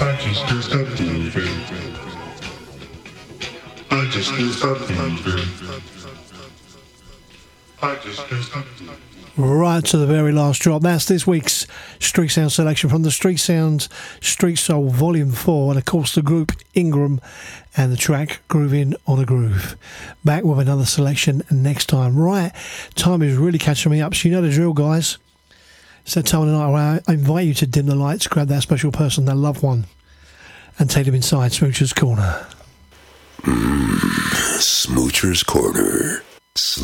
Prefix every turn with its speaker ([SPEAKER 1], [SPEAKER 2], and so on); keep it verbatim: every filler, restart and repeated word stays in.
[SPEAKER 1] I just can't stop moving. I just can't stop moving. I just can't stop moving.
[SPEAKER 2] Right to the very last drop. That's this week's Street Sound selection from the Street Sound Street Soul Volume four, and of course the group Ingram and the track Grooving on a Groove. Back with another selection next time. Right, time is really catching me up, so you know the drill, guys. It's that time of the night where I invite you to dim the lights, grab that special person, that loved one, and take them inside Smoocher's Corner.
[SPEAKER 3] Mm, Smoocher's Corner. Slow